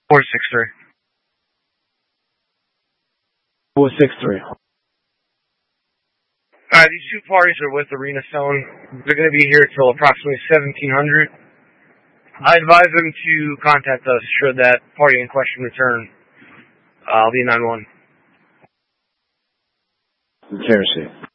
463. 463. Alright, these two parties are with Arena Stone. They're going to be here till approximately 1700. I advise them to contact us should that party in question return. I'll be 9-1. Jersey.